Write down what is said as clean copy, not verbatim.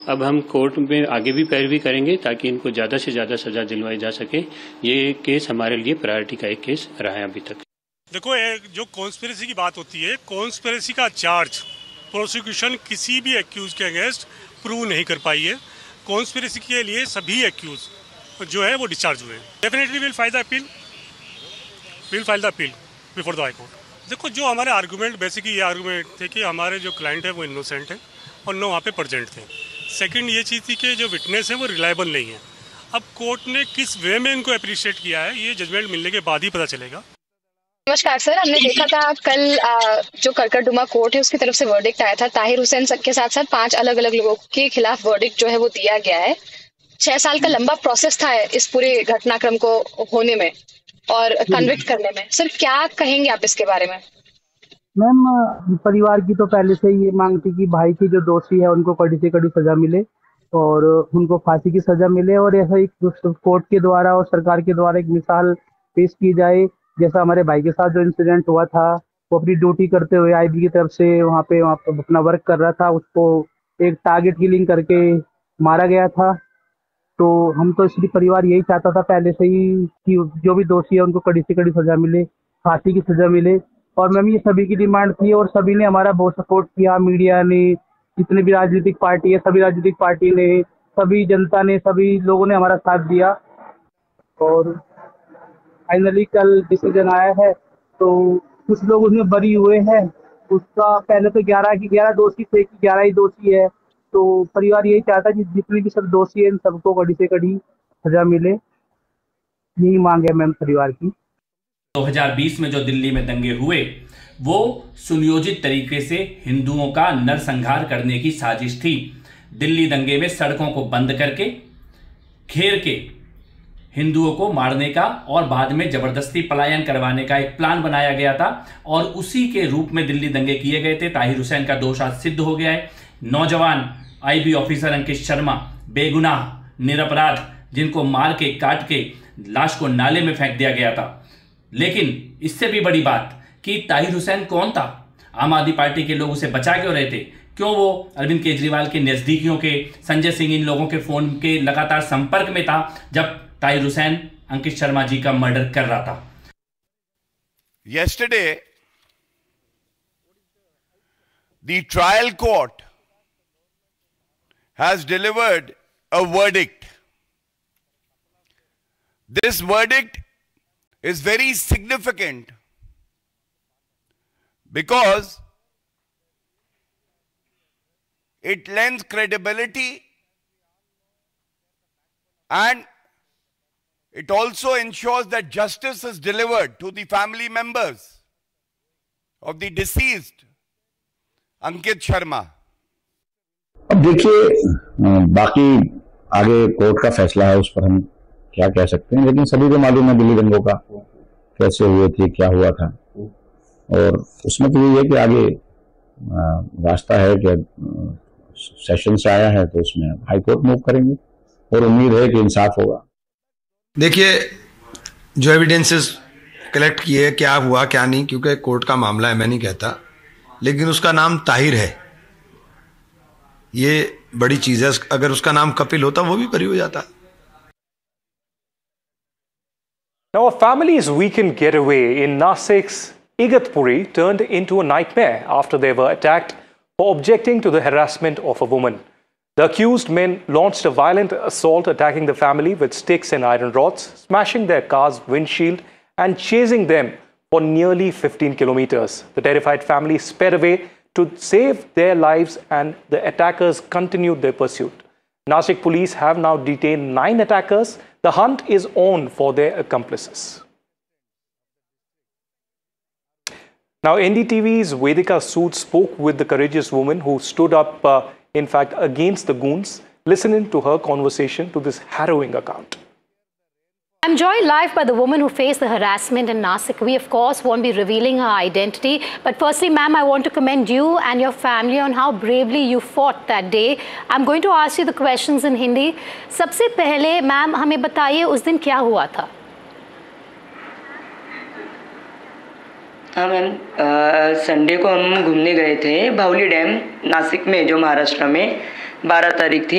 अब हम कोर्ट में आगे भी पैरवी करेंगे ताकि इनको ज़्यादा से ज़्यादा सजा दिलवाई जा सके। ये केस हमारे लिए प्रायोरिटी का एक केस रहा है अभी तक। देखो, जो कॉन्स्पिरेसी की बात होती है, कॉन्स्पिरेसी का चार्ज प्रोसिक्यूशन किसी भी एक्यूज के अगेंस्ट प्रूव नहीं कर पाई है। कॉन्स्पिरेसी के लिए सभी एक्यूज जो है वो डिस्चार्ज हुए हैं। Definitely will file the appeal before the high court. देखो, जो हमारे आर्गूमेंट बेसिकली ये आर्गूमेंट थे कि हमारे जो क्लाइंट है वो इनोसेंट है और नो वहाँ पे प्रेजेंट थे। सेकंड ये चीज़ थी कि जो विटनेस है वो रिलायबल नहीं है। अब कोर्ट ने किस वे में इनको अप्रिशिएट किया है ये जजमेंट मिलने के बाद ही पता चलेगा। नमस्कार सर, हमने देखा था कल जो करकटडुमा कोर्ट है उसकी तरफ से वर्डिक्ट आया था। ताहिर हुसैन के साथ साथ 5 अलग अलग लोगों के खिलाफ वर्डिक्ट जो है वो दिया गया है। 6 साल का लंबा प्रोसेस था इस पूरे घटनाक्रम को होने में और कन्विक्ट करने में। सर, क्या कहेंगे आप इसके बारे में? मैम, परिवार की तो पहले से ही ये मांग थी कि भाई की जो दोषी है उनको कड़ी से कड़ी सजा मिले और उनको फांसी की सजा मिले और ऐसा एक कोर्ट के द्वारा और सरकार के द्वारा एक मिसाल पेश की जाए। जैसा हमारे भाई के साथ जो इंसिडेंट हुआ था, वो अपनी ड्यूटी करते हुए आईबी की तरफ से वहाँ पे अपना वर्क कर रहा था, उसको एक टारगेट किलिंग करके मारा गया था। तो हम तो इसलिए परिवार यही चाहता था पहले से ही कि जो भी दोषी है उनको कड़ी से कड़ी सजा मिले, फांसी की सजा मिले। और मैम, ये सभी की डिमांड थी और सभी ने हमारा बहुत सपोर्ट किया। मीडिया ने, जितने भी राजनीतिक पार्टी है, सभी राजनीतिक पार्टी ने, सभी जनता ने, सभी लोगों ने हमारा साथ दिया और फाइनली कल डिसीजन आया है। तो कुछ लोग उसमें बरी हुए हैं। उसका पहले तो 11 दोषी थे कि 11 ही दोषी है। तो परिवार यही चाहता है कि जितने भी सब दोषी है इन सबको कड़ी से कड़ी सजा मिले। यही मांग है मैम परिवार की। 2020 में जो दिल्ली में दंगे हुए वो सुनियोजित तरीके से हिंदुओं का नरसंहार करने की साजिश थी। दिल्ली दंगे में सड़कों को बंद करके घेर के हिंदुओं को मारने का और बाद में जबरदस्ती पलायन करवाने का एक प्लान बनाया गया था और उसी के रूप में दिल्ली दंगे किए गए थे। ताहिर हुसैन का दोष आज सिद्ध हो गया है। नौजवान आईबी ऑफिसर अंकित शर्मा, बेगुनाह निरपराध, जिनको मार के काट के लाश को नाले में फेंक दिया गया था। लेकिन इससे भी बड़ी बात कि ताहिर हुसैन कौन था? आम आदमी पार्टी के लोग उसे बचा क्यों रहे थे? क्यों वो अरविंद केजरीवाल के नजदीकियों के, संजय सिंह, इन लोगों के फोन के लगातार संपर्क में था जब ताहिर हुसैन अंकित शर्मा जी का मर्डर कर रहा था? Yesterday, the trial court has delivered a verdict. This verdict is very significant because it lends credibility and it also ensures that justice is delivered to the family members of the deceased Ankit Sharma. अब देखिए, बाकी आगे court का फैसला है, उस पर हम क्या कह सकते हैं, लेकिन सभी को मालूम है दिल्ली दंगों का कैसे हुए थे, क्या हुआ था। और उसमें तो यही है कि आगे रास्ता है कि सेशन से आया है तो उसमें हाई कोर्ट मूव करेंगे और उम्मीद है कि इंसाफ होगा। देखिए, जो एविडेंसेस कलेक्ट किए, क्या हुआ क्या नहीं, क्योंकि कोर्ट का मामला है, मैं नहीं कहता, लेकिन उसका नाम ताहिर है, ये बड़ी चीज है। अगर उसका नाम कपिल होता वो भी बरी हो जाता। Now, a family's weekend getaway in Nasik's Igatpuri turned into a nightmare after they were attacked for objecting to the harassment of a woman. The accused men launched a violent assault, attacking the family with sticks and iron rods, smashing their car's windshield and chasing them for nearly 15 kilometers. The terrified family sped away to save their lives and the attackers continued their pursuit. Nasik police have now detained 9 attackers. The hunt is on for their accomplices. Now, NDTV's Vedika Sood spoke with the courageous woman who stood up, in fact, against the goons. Listen in to her conversation to this harrowing account. I'm joined live by the woman who faced the harassment in Nasik. We, of course, won't be revealing her identity. But firstly, ma'am, I want to commend you and your family on how bravely you fought that day. I'm going to ask you the questions in Hindi. सबसे पहले, ma'am, हमें बताइए उस दिन क्या हुआ था? हाँ मैम, संडे को हम घूमने गए थे बाहुली डैम नासिक में, जो महाराष्ट्र में। 12 तारीख थी।